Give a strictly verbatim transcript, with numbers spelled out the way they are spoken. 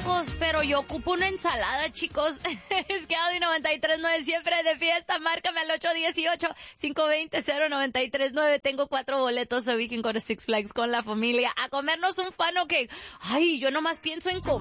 tacos, pero yo ocupo una ensalada, chicos. Es que Audi noventa y tres punto nueve siempre de fiesta. Márcame al ocho uno ocho, cinco dos cero, cero nueve tres nueve. Tengo cuatro boletos a Weekend con Six Flags con la familia a comernos un funnel cake. Ay, yo nomás pienso en comer.